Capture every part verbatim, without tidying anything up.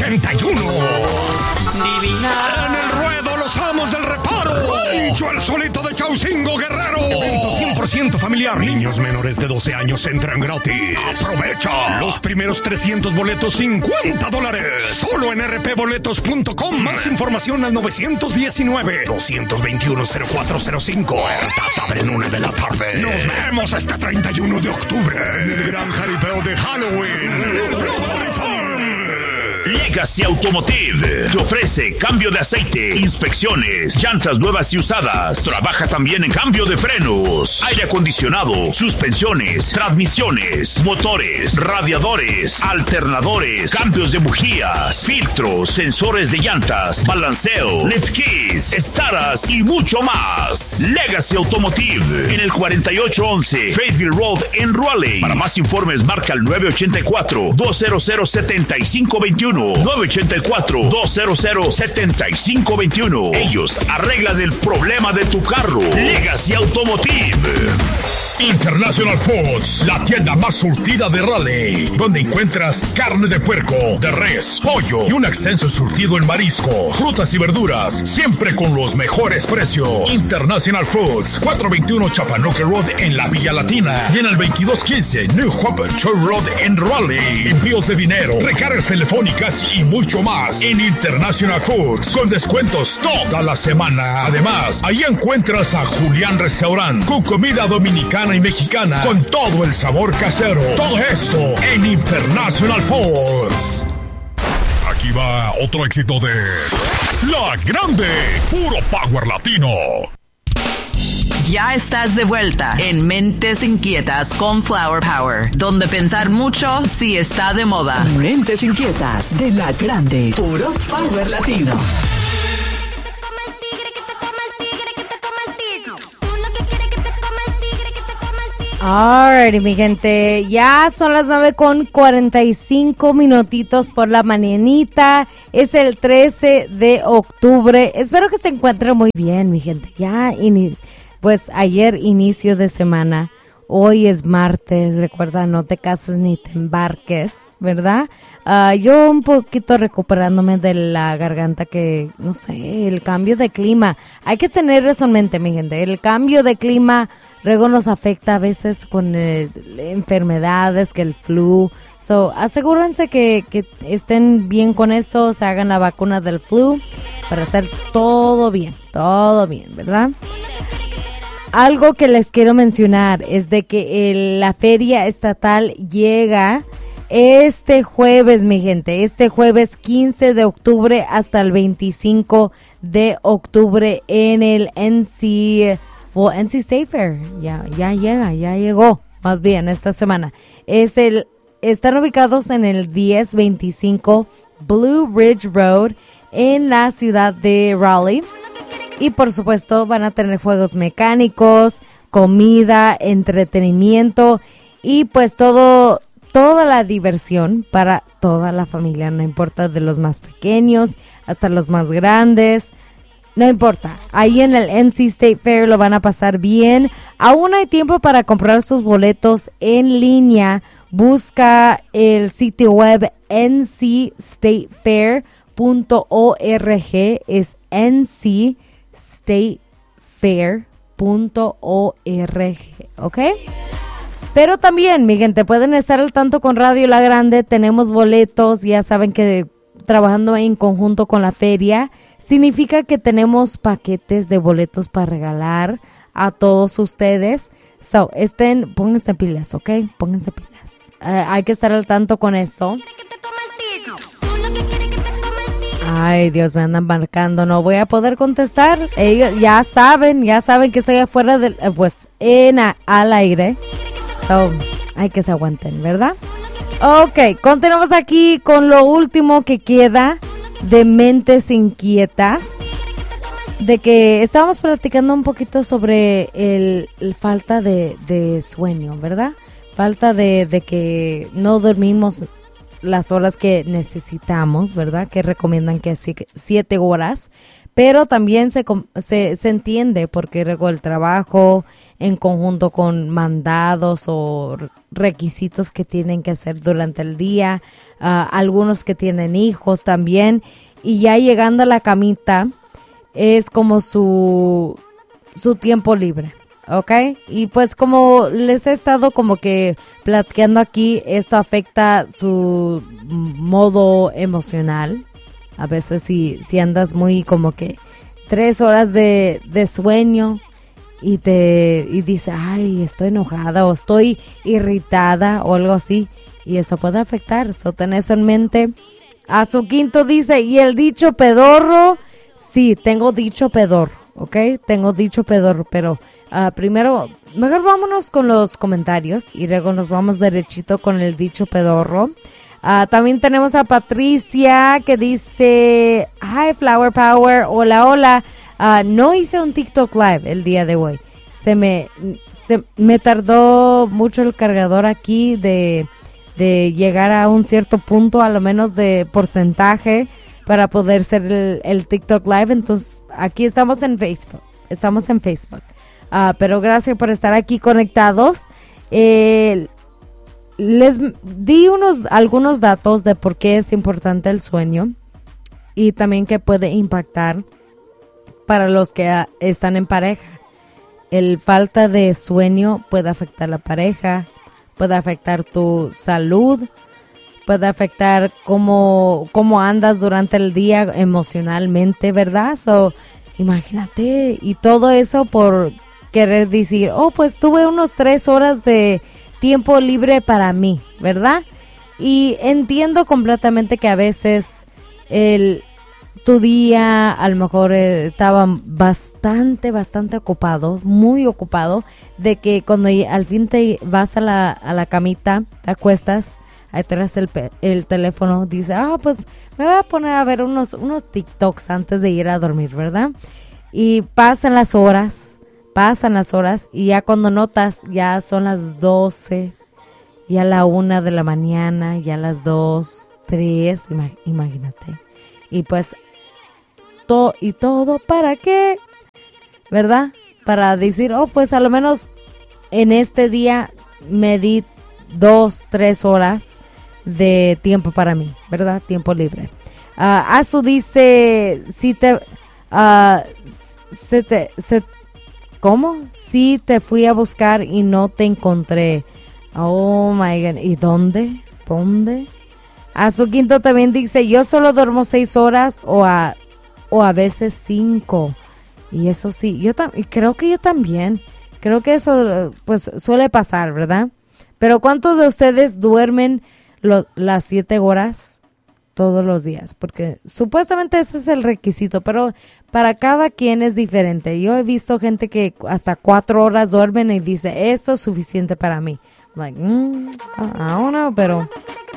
treinta y uno. Divina. En el ruedo, los amos del reparo. Yo el solito de Chaucingo Guerrero. Evento cien por ciento familiar. Niños menores de doce años entran gratis. Aprovecha. Los primeros trescientos boletos, cincuenta dólares. Solo en r p boletos punto com. Más información al nueve uno nueve, dos dos uno, cero cuatro cero cinco. Puertas abren una de la tarde. Nos vemos este treinta y uno de octubre. En el gran jaripeo de Halloween. Legacy Automotive te ofrece cambio de aceite, inspecciones, llantas nuevas y usadas. Trabaja también en cambio de frenos, aire acondicionado, suspensiones, transmisiones, motores, radiadores, alternadores, cambios de bujías, filtros, sensores de llantas, balanceo, lift keys, estaras y mucho más. Legacy Automotive en el cuarenta y ocho once Fayetteville Road en Raleigh. Para más informes marca el nueve ocho cuatro, dos cero cero, siete cinco dos uno. nueve ocho cuatro, dos cero cero, siete cinco dos uno. Ellos arreglan el problema de tu carro. Legacy Automotive. International Foods, la tienda más surtida de Raleigh, donde encuentras carne de puerco, de res, pollo y un extenso surtido en marisco, frutas y verduras, siempre con los mejores precios. International Foods, cuatrocientos veintiuno Chapanuque Road en la Villa Latina y en el veintidós quince New Hope Church Road en Raleigh. Envíos de dinero, recargas telefónicas y mucho más en International Foods, con descuentos toda la semana. Además, ahí encuentras a Julián Restaurant, con comida dominicana y mexicana, con todo el sabor casero. Todo esto en International Foods. Aquí va otro éxito de La Grande, puro power latino. Ya estás de vuelta en Mentes Inquietas con Flower Power, donde pensar mucho sí está de moda. Mentes Inquietas de La Grande, puro power latino. Alrighty, mi gente, ya son las nueve con cuarenta y cinco minutitos por la mañanita. Es el trece de octubre. Espero que se encuentren muy bien, mi gente. Ya, ini- pues ayer inicio de semana. Hoy es martes. Recuerda, no te cases ni te embarques, ¿verdad? Uh, yo un poquito recuperándome de la garganta que, no sé, el cambio de clima. Hay que tener eso en mente, mi gente. El cambio de clima luego nos afecta a veces con eh, enfermedades, que el flu. So, asegúrense que, que estén bien con eso, se hagan la vacuna del flu para hacer todo bien, todo bien, ¿verdad? Algo que les quiero mencionar es de que el, la feria estatal llega este jueves, mi gente, este jueves quince de octubre hasta el veinticinco de octubre en el N C, well, N C State Fair. Ya, ya llega, ya llegó, más bien esta semana. Es el, están ubicados en el diez veinticinco Blue Ridge Road en la ciudad de Raleigh. Y por supuesto van a tener juegos mecánicos, comida, entretenimiento y pues todo, toda la diversión para toda la familia. No importa de los más pequeños hasta los más grandes. No importa. Ahí en el N C State Fair lo van a pasar bien. Aún hay tiempo para comprar sus boletos en línea. Busca el sitio web n c state fair punto org. Es N C state fair punto org, ¿ok? Pero también, mi gente, pueden estar al tanto con Radio La Grande. Tenemos boletos, ya saben que trabajando en conjunto con la feria significa que tenemos paquetes de boletos para regalar a todos ustedes. So, estén, pónganse pilas, ¿ok? Pónganse pilas. Uh, hay que estar al tanto con eso. Ay, Dios, me andan marcando, no voy a poder contestar. Ellos ya saben, ya saben que estoy afuera del, pues, en a, al aire. So, hay que se aguanten, ¿verdad? Ok, continuamos aquí con lo último que queda de Mentes Inquietas. De que estábamos platicando un poquito sobre el, el falta de, de sueño, ¿verdad? Falta de, de que no dormimos las horas que necesitamos, ¿verdad? Que recomiendan que siete horas. pero también se, se, se entiende porque luego el trabajo en conjunto con mandados o requisitos que tienen que hacer durante el día, uh, algunos que tienen hijos también, y ya llegando a la camita es como su, su tiempo libre. ¿Ok? Y pues como les he estado como que platicando aquí, esto afecta su modo emocional. A veces si, si andas muy como que tres horas de, de sueño y te y dices, ay, estoy enojada o estoy irritada o algo así. Y eso puede afectar. So, ten eso en mente. A su quinto dice, ¿y el dicho pedorro? Sí, tengo dicho pedorro. ¿Ok? Tengo dicho pedorro, pero uh, primero, mejor vámonos con los comentarios y luego nos vamos derechito con el dicho pedorro. Uh, también tenemos a Patricia que dice, hi Flower Power, hola, hola. Uh, no hice un TikTok Live el día de hoy. Se me, se me tardó mucho el cargador aquí de, de llegar a un cierto punto, a lo menos de porcentaje, para poder hacer el, el TikTok Live. Entonces, aquí estamos en Facebook. Estamos en Facebook. Uh, pero gracias por estar aquí conectados. Eh, les di unos algunos datos de por qué es importante el sueño y también que puede impactar para los que uh, están en pareja. El falta de sueño puede afectar la pareja, puede afectar tu salud, puede afectar cómo, cómo andas durante el día emocionalmente, ¿verdad? So, imagínate, y todo eso por querer decir, oh, pues tuve unos tres horas de tiempo libre para mí, ¿verdad? Y entiendo completamente que a veces el, tu día a lo mejor eh, estaba bastante, bastante ocupado, muy ocupado, de que cuando al fin te vas a la, a la camita, te acuestas, ahí traes el, el teléfono, dice, ah, pues me voy a poner a ver unos, unos TikToks antes de ir a dormir, ¿verdad? Y pasan las horas, pasan las horas, y ya cuando notas, ya son las doce, ya la una de la mañana, ya las dos, tres, imag- imagínate. Y pues, todo, y todo, ¿para qué? ¿Verdad? Para decir, oh, pues a lo menos en este día me di dos, tres horas de tiempo para mí, ¿verdad? Tiempo libre. Uh, Azu dice, si te, uh, se te, se, ¿cómo? Si te fui a buscar y no te encontré. Oh my God, ¿y dónde? ¿Dónde? Azu Quinto también dice, yo solo duermo seis horas o a, o a veces cinco. Y eso sí, yo tam- creo que yo también. Creo que eso pues suele pasar, ¿verdad? Pero ¿cuántos de ustedes duermen lo, las siete horas todos los días? Porque supuestamente ese es el requisito, pero para cada quien es diferente. Yo he visto gente que hasta cuatro horas duermen y dice, eso es suficiente para mí. Like, mm, I don't know, pero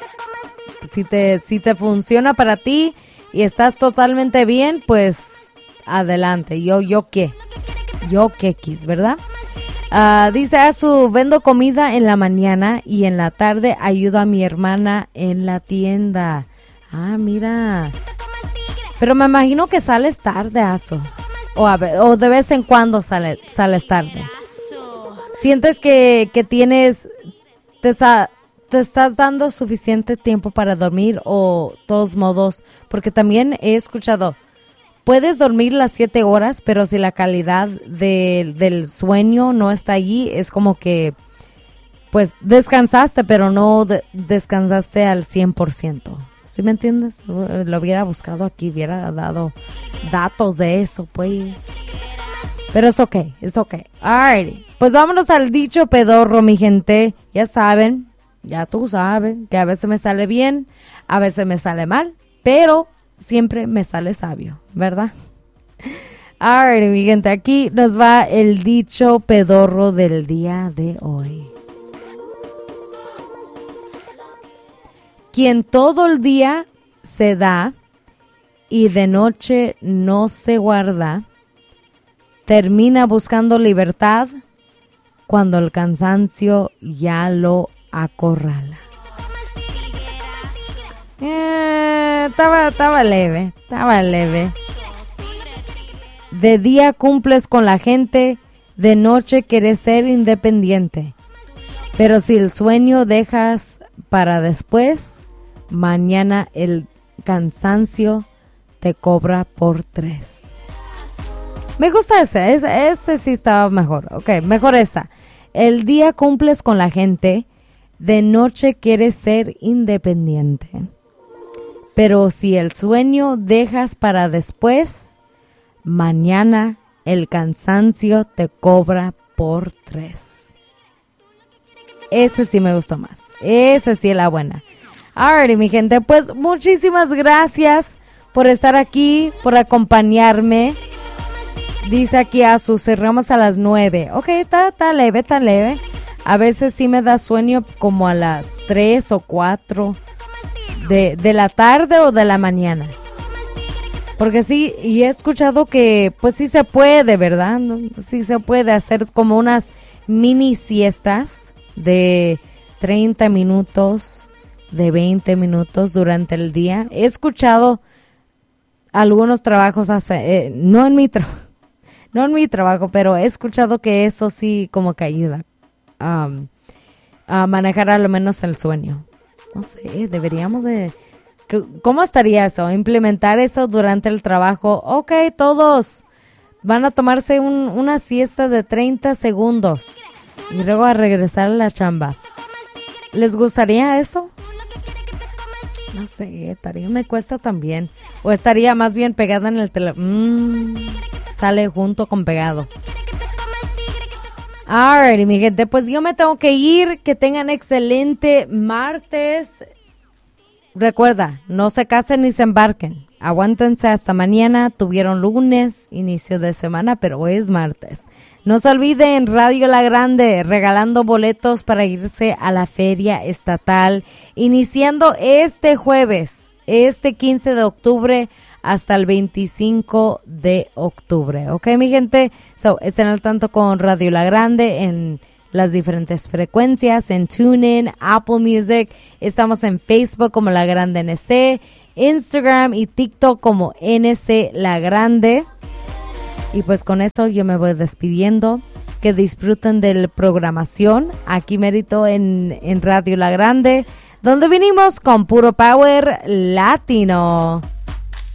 si te, si te funciona para ti y estás totalmente bien, pues adelante. Yo, yo qué, yo qué quis, ¿verdad? Uh, dice Azu, vendo comida en la mañana y en la tarde ayudo a mi hermana en la tienda. Ah, mira. Pero me imagino que sales tarde, Azu. O, a ver, o de vez en cuando sale, sales tarde. ¿Sientes que, que tienes, te, te estás dando suficiente tiempo para dormir o todos modos? Porque también he escuchado, puedes dormir las siete horas, pero si la calidad de, del sueño no está allí, es como que, pues, descansaste, pero no de, descansaste al cien por ciento. ¿Sí me entiendes? Lo hubiera buscado aquí, hubiera dado datos de eso, pues. Pero es ok, es ok. Alrighty. Pues vámonos al dicho pedorro, mi gente. Ya saben, ya tú sabes, que a veces me sale bien, a veces me sale mal, pero siempre me sale sabio, ¿verdad? Alright, mi gente, aquí nos va el dicho pedorro del día de hoy. Quien todo el día se da y de noche no se guarda, termina buscando libertad cuando el cansancio ya lo acorrala. Eh, estaba, estaba leve, estaba leve. De día cumples con la gente, de noche quieres ser independiente. Pero si el sueño dejas para después, mañana el cansancio te cobra por tres. Me gusta ese, ese, ese sí estaba mejor. Ok, mejor esa. El día cumples con la gente, de noche quieres ser independiente. Pero si el sueño dejas para después, mañana el cansancio te cobra por tres. Ese sí me gustó más. Ese sí es la buena. Alrighty, mi gente, pues muchísimas gracias por estar aquí, por acompañarme. Dice aquí a su cerramos a las nueve. Ok, está, está leve, está leve. A veces sí me da sueño como a las tres o cuatro de, de la tarde o de la mañana. Porque sí, y he escuchado que pues sí se puede, ¿verdad? Sí se puede hacer como unas mini siestas de treinta minutos, de veinte minutos durante el día. He escuchado algunos trabajos, hace, eh, no en mi trabajo. No en mi trabajo, pero he escuchado que eso sí como que ayuda um, a manejar a lo menos el sueño. No sé, deberíamos de... ¿Cómo estaría eso? Implementar eso durante el trabajo. Ok, todos van a tomarse un, una siesta de treinta segundos y luego a regresar a la chamba. ¿Les gustaría eso? No sé, estaría, me cuesta también. O estaría más bien pegada en el teléfono. Mmm... Sale junto con pegado. Alrighty, mi gente, pues yo me tengo que ir. Que tengan excelente martes. Recuerda, no se casen ni se embarquen. Aguántense hasta mañana. Tuvieron lunes, inicio de semana, pero hoy es martes. No se olviden, Radio La Grande, regalando boletos para irse a la feria estatal. Iniciando este jueves, este quince de octubre, hasta el veinticinco de octubre. Ok, mi gente, so, estén al tanto con Radio La Grande en las diferentes frecuencias, en TuneIn, Apple Music. Estamos en Facebook como La Grande N C, Instagram y TikTok como N C La Grande. Y pues con esto yo me voy despidiendo. Que disfruten de la programación aquí mérito en, en Radio La Grande, donde vinimos con puro power latino.